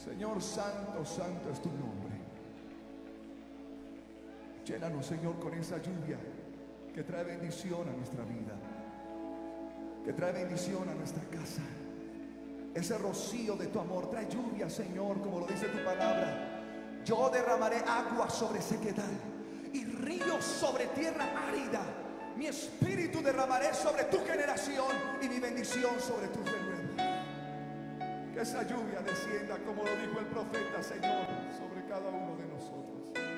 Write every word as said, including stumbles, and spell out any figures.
Señor, santo, santo es tu nombre. Llénanos, Señor, con esa lluvia que trae bendición a nuestra vida, que trae bendición a nuestra casa. Ese rocío de tu amor trae lluvia, Señor, como lo dice tu palabra. Yo derramaré agua sobre sequedad y ríos sobre tierra árida. Mi espíritu derramaré sobre tu generación y mi bendición sobre tus renuevos. Que esa lluvia descienda, como lo dijo el profeta, Señor, sobre cada uno de nosotros.